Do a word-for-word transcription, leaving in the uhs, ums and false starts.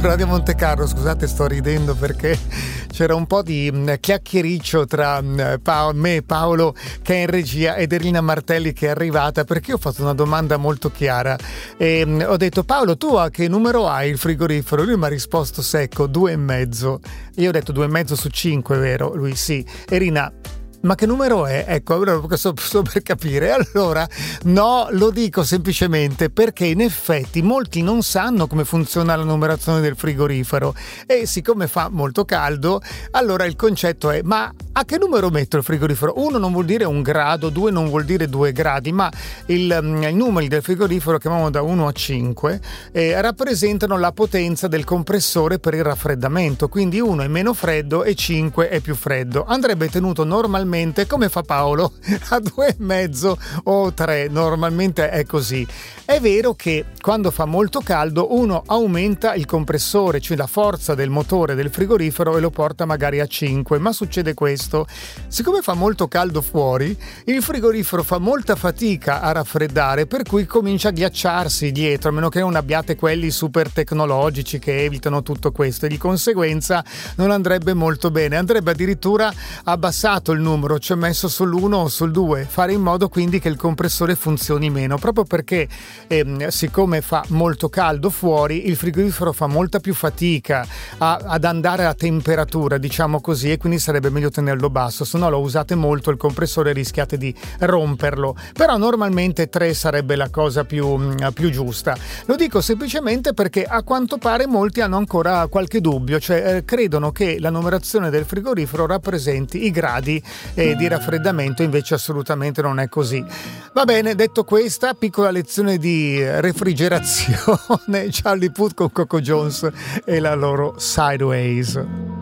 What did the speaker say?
Radio Monte Carlo, scusate sto ridendo perché c'era un po' di chiacchiericcio tra pa- me, Paolo che è in regia ed Erina Martelli che è arrivata, perché io ho fatto una domanda molto chiara e ho detto: Paolo, tu a che numero hai il frigorifero? Lui mi ha risposto secco, due e mezzo. Io ho detto due e mezzo su cinque, vero? Lui sì. Erina, ma che numero è? Ecco, questo sto per capire. Allora, no, lo dico semplicemente perché in effetti molti non sanno come funziona la numerazione del frigorifero e siccome fa molto caldo, allora il concetto è: ma a che numero metto il frigorifero? Uno non vuol dire un grado, due non vuol dire due gradi, ma il, i numeri del frigorifero, che chiamiamo da uno a cinque, eh, rappresentano la potenza del compressore per il raffreddamento, quindi uno è meno freddo e cinque è più freddo. Andrebbe tenuto normalmente come fa Paolo a due e mezzo o tre, normalmente è così. È vero che quando fa molto caldo uno aumenta il compressore, cioè la forza del motore del frigorifero, e lo porta magari a cinque, ma succede questo: siccome fa molto caldo fuori, il frigorifero fa molta fatica a raffreddare, per cui comincia a ghiacciarsi dietro, a meno che non abbiate quelli super tecnologici che evitano tutto questo, e di conseguenza non andrebbe molto bene. Andrebbe addirittura abbassato il numero, cioè messo sull'uno o sul due, fare in modo quindi che il compressore funzioni meno, proprio perché ehm, siccome fa molto caldo fuori, il frigorifero fa molta più fatica a, ad andare a temperatura, diciamo così, e quindi sarebbe meglio tenerlo basso, se no lo usate molto il compressore rischiate di romperlo. Però normalmente tre sarebbe la cosa più, più giusta. Lo dico semplicemente perché a quanto pare molti hanno ancora qualche dubbio, cioè eh, credono che la numerazione del frigorifero rappresenti i gradi eh, di raffreddamento, invece assolutamente non è così. Va bene, detto questa piccola lezione di refrigerazione, Charlie Puth con Coco Jones e la loro Sideways.